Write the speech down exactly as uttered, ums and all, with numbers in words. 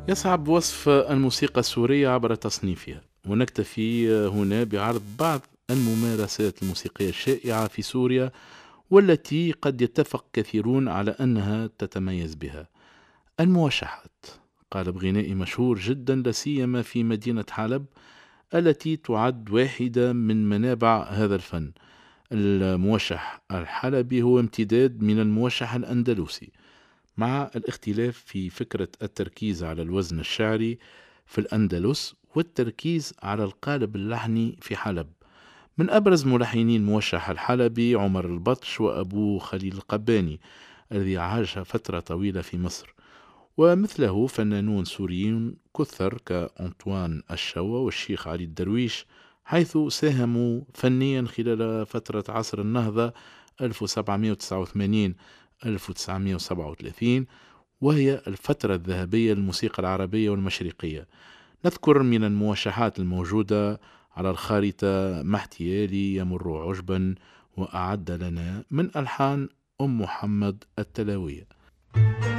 يصعب وصف الموسيقى السورية عبر تصنيفها، ونكتفي هنا بعرض بعض الممارسات الموسيقية الشائعة في سوريا، والتي قد يتفق كثيرون على أنها تتميز بها. الموشحات قالب غنائي مشهور جدا، لا سيما في مدينة حلب التي تعد واحدة من منابع هذا الفن. الموشح الحلبي هو امتداد من الموشح الأندلسي، مع الاختلاف في فكرة التركيز على الوزن الشعري في الأندلس والتركيز على القالب اللحني في حلب. من أبرز ملحنين موشح الحلبي عمر البطش وأبوه خليل القباني الذي عاش فترة طويلة في مصر، ومثله فنانون سوريين كثر كأنطوان الشوا والشيخ علي الدرويش، حيث ساهموا فنيا خلال فترة عصر النهضة ألف وسبعمائة وتسعة وثمانين ألف وتسعمائة وسبعة وثلاثين، وهي الفترة الذهبية للموسيقى العربية والمشرقية. نذكر من الموشحات الموجودة على الخارطة ما احتيالي يمر عجبا، وأعد لنا من ألحان أم محمد التلاوية.